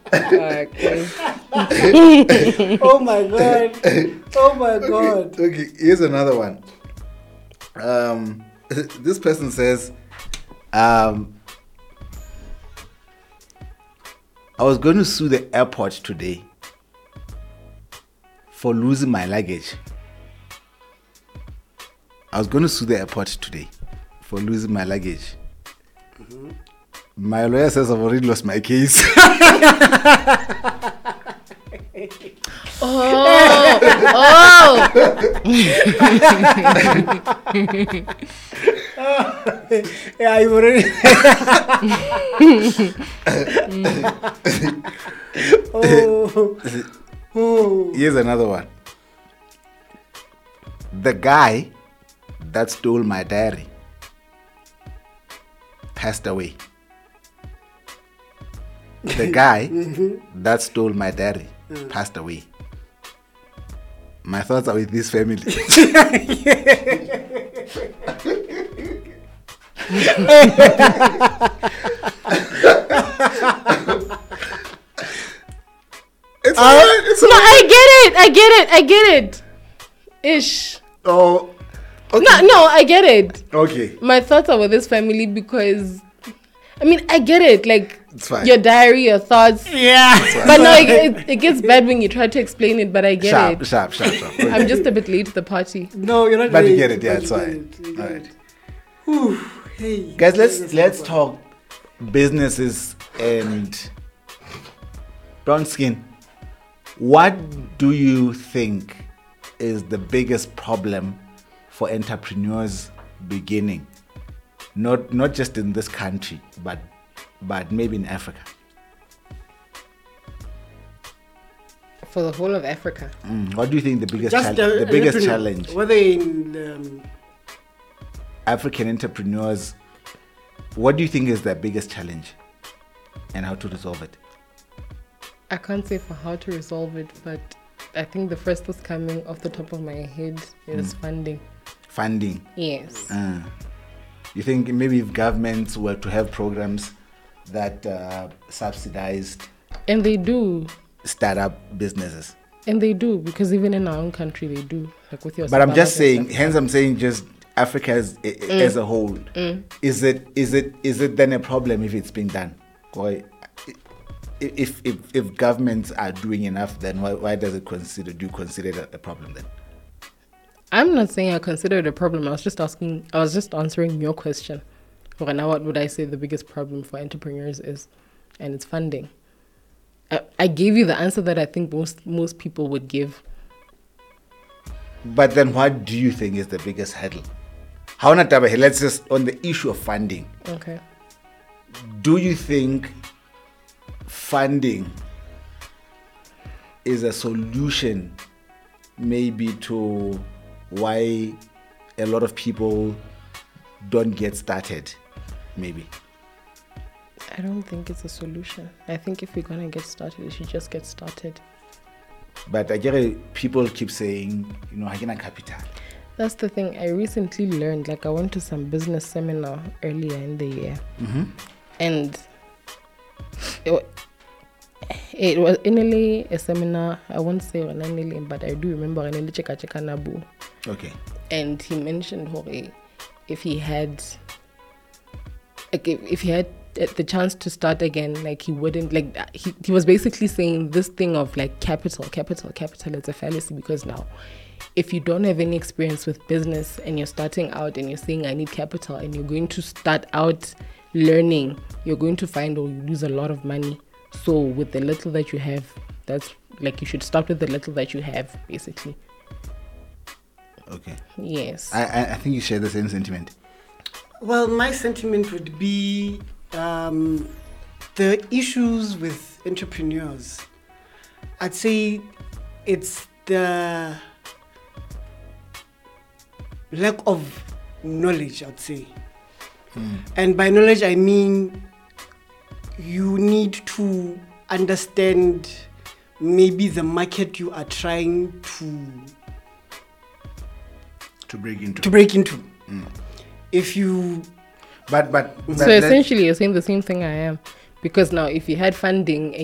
Okay. Oh my god. Oh my god. Okay, here's another one. This person says, I was going to sue the airport today for losing my luggage. I was going to sue the airport today for losing my luggage. Mm-hmm. My lawyer says I've already lost my case. Yeah, you already. Oh. Here's another one. The guy that stole my diary passed away. The guy that stole my diary passed away. My thoughts are with this family. It's all right. It's all No, right. I get it. Ish. Oh, okay. No, I get it. Okay. My thoughts are with this family because, I mean, I get it. Like, It's fine. your diary, your thoughts. Yeah. But no, it gets bad when you try to explain it, but I get it. Sharp. Okay. I'm just a bit late to the party. No, you're not. But you late, get it, yeah, but it's you fine. get it, you All get right. it. Whew, hey. Guys, let's talk businesses and brown skin. What do you think is the biggest problem for entrepreneurs beginning? Not just in this country, but maybe in Africa. For the whole of Africa. What do you think the biggest Just the biggest challenge Whether in African entrepreneurs? What do you think is their biggest challenge, and how to resolve it? I can't say for how to resolve it, but I think the first that's coming off the top of my head is funding. Funding. Yes. You think maybe if governments were to have programs that subsidized And they do. startup businesses? And they do, because even in our own country, they do. Like with your But I'm just startup and saying, stuff. hence I'm saying just Africa as a whole. Is it then a problem if it's being done? Or if governments are doing enough, then why do you consider it a problem then? I'm not saying I consider it a problem. I was just answering your question. Okay, now what would I say the biggest problem for entrepreneurs is? And it's funding. I gave you the answer that I think most people would give. But then what do you think is the biggest hurdle? Let's just, on the issue of funding, Okay. do you think funding is a solution maybe to why a lot of people don't get started, maybe? I don't think it's a solution. I think if we're going to get started, we should just get started. But I get people keep saying, Hakina capital. That's the thing. I recently learned, I went to some business seminar earlier in the year. And it was initially a seminar. I won't say initially, but I do remember initially Cheka Nabu. Okay. And he mentioned if he had the chance to start again, he wouldn't, he was basically saying this thing of capital is a fallacy, because now if you don't have any experience with business and you're starting out and you're saying I need capital, and you're going to start out learning, you're going to find you lose a lot of money. So with the little that you have, that's you should start with the little that you have, basically. Okay. Yes. I think you share the same sentiment. Well, my sentiment would be the issues with entrepreneurs. I'd say it's the lack of knowledge, I'd say. And by knowledge, I mean you need to understand maybe the market you are trying To break into. If you... But So essentially, you're saying the same thing I am. Because now, if you had funding